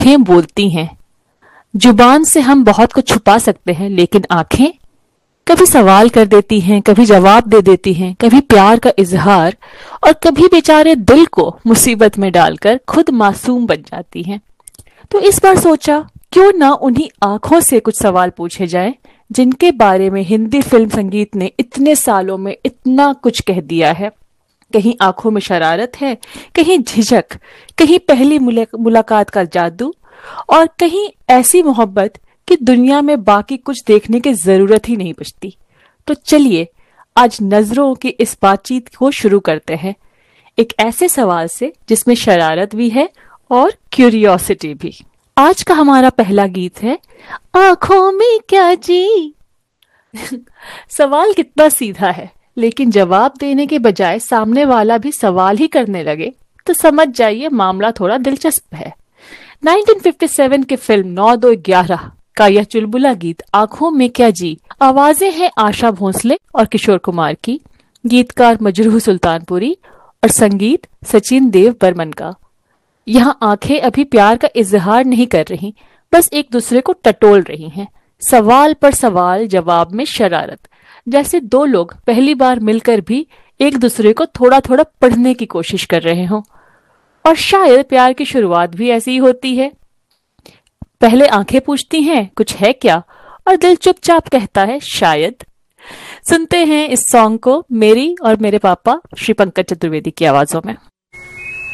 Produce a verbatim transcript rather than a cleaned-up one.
आंखें बोलती हैं। जुबान से हम बहुत कुछ छुपा सकते हैं, लेकिन आंखें कभी सवाल कर देती हैं, कभी जवाब दे देती हैं, कभी प्यार का इजहार, और कभी बेचारे दिल को मुसीबत में डालकर खुद मासूम बन जाती हैं। तो इस बार सोचा क्यों ना उन्हीं आंखों से कुछ सवाल पूछे जाएं, जिनके बारे में हिंदी फिल्म संगीत ने इतने सालों में इतना कुछ कह दिया है। कहीं आंखों में शरारत है, कहीं झिझक, कहीं पहली मुलाकात का जादू, और कहीं ऐसी मोहब्बत कि दुनिया में बाकी कुछ देखने की जरूरत ही नहीं बचती। तो चलिए आज नजरों की इस बातचीत को शुरू करते हैं, एक ऐसे सवाल से जिसमें शरारत भी है और क्यूरियोसिटी भी। आज का हमारा पहला गीत है आंखों में क्या जी। सवाल कितना सीधा है, लेकिन जवाब देने के बजाय सामने वाला भी सवाल ही करने लगे तो समझ जाइए मामला थोड़ा दिलचस्प है। नाइनटीन फिफ्टी सेवन की फिल्म नौ दो ग्यारह का यह चुलबुला गीत आंखों में क्या जी। आवाजें हैं आशा भोसले और किशोर कुमार की, गीतकार मजरूह सुल्तानपुरी और संगीत सचिन देव बर्मन का। यहाँ आंखें अभी प्यार का इजहार नहीं कर रही, बस एक दूसरे को टटोल रही हैं। सवाल पर सवाल, जवाब में शरारत, जैसे दो लोग पहली बार मिलकर भी एक दूसरे को थोड़ा थोड़ा पढ़ने की कोशिश कर रहे हों। और शायद प्यार की शुरुआत भी ऐसी ही होती है। पहले आंखें पूछती हैं कुछ है क्या, और दिल चुपचाप कहता है शायद। सुनते हैं इस सॉन्ग को मेरी और मेरे पापा श्री पंकज चतुर्वेदी की आवाजों में।